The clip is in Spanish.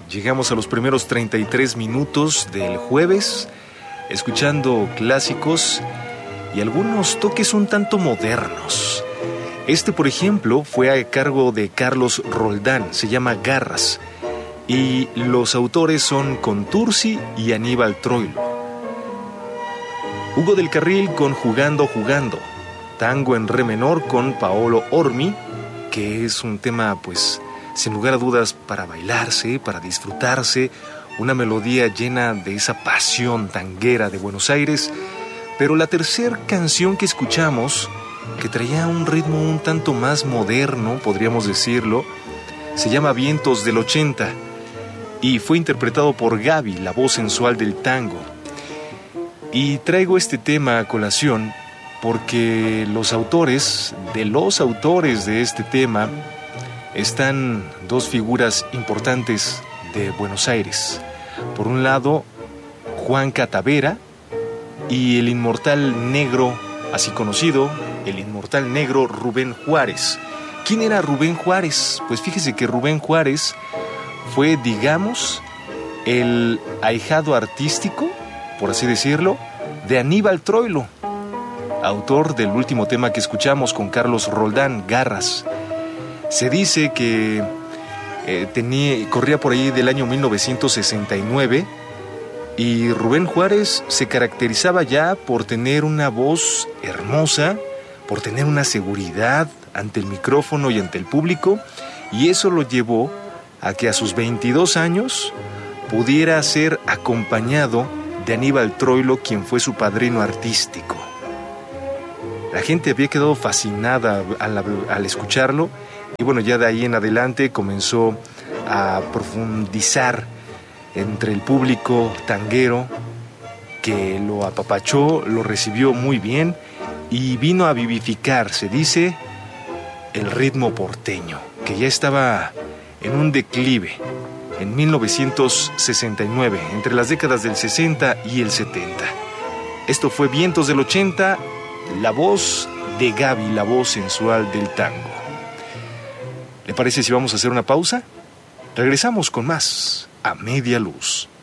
Llegamos a los primeros 33 minutos del jueves, escuchando clásicos y algunos toques un tanto modernos. Este, por ejemplo, fue a cargo de Carlos Roldán, se llama Garras, y los autores son Contursi y Aníbal Troilo. Hugo del Carril con Jugando, Jugando, tango en re menor con Paolo Ormi, que es un tema, pues, sin lugar a dudas, para bailarse, para disfrutarse, una melodía llena de esa pasión tanguera de Buenos Aires. Pero la tercera canción que escuchamos, que traía un ritmo un tanto más moderno, podríamos decirlo, se llama Vientos del 80 y fue interpretado por Gaby, la voz sensual del tango. Y traigo este tema a colación porque los autores de este tema están dos figuras importantes de Buenos Aires. Por un lado, Juan Catavera y el inmortal negro, así conocido, el inmortal negro Rubén Juárez. ¿Quién era Rubén Juárez? Pues fíjese que Rubén Juárez fue, digamos, el ahijado artístico, por así decirlo, de Aníbal Troilo, autor del último tema que escuchamos con Carlos Roldán, Garras. Se dice que corría por ahí del año 1969 y Rubén Juárez se caracterizaba ya por tener una voz hermosa, por tener una seguridad ante el micrófono y ante el público, y eso lo llevó a que a sus 22 años pudiera ser acompañado de Aníbal Troilo, quien fue su padrino artístico. La gente había quedado fascinada al escucharlo. Y bueno, ya de ahí en adelante comenzó a profundizar entre el público tanguero, que lo apapachó, lo recibió muy bien y vino a vivificar, se dice, el ritmo porteño, que ya estaba en un declive en 1969, entre las décadas del 60 y el 70. Esto fue Vientos del 80, la voz de Gaby, la voz sensual del tango. ¿Le parece si vamos a hacer una pausa? Regresamos con más A Media Luz.